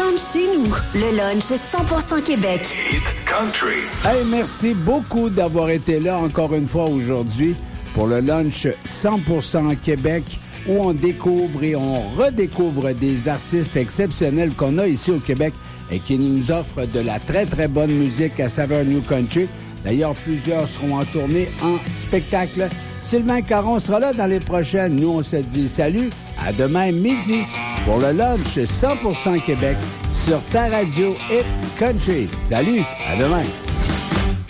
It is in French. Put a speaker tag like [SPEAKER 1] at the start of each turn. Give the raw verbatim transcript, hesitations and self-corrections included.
[SPEAKER 1] ressemble chez nous. Le lunch cent pour cent Québec.
[SPEAKER 2] Hit Country.
[SPEAKER 3] Hey, merci beaucoup d'avoir été là encore une fois aujourd'hui pour le lunch cent pour cent Québec, où on découvre et on redécouvre des artistes exceptionnels qu'on a ici au Québec et qui nous offrent de la très, très bonne musique à saveur New Country. D'ailleurs, plusieurs seront en tournée en spectacle. Sylvain Caron sera là dans les prochaines. Nous, on se dit salut, à demain midi pour le lunch cent pour cent Québec sur ta radio Hit Country. Salut, à demain.